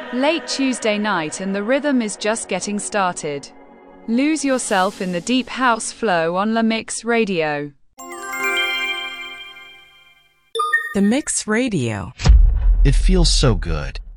Late Tuesday night and the rhythm is just getting started. Lose yourself in the deep house flow on La Mix Radio. The Mix Radio. It feels so good.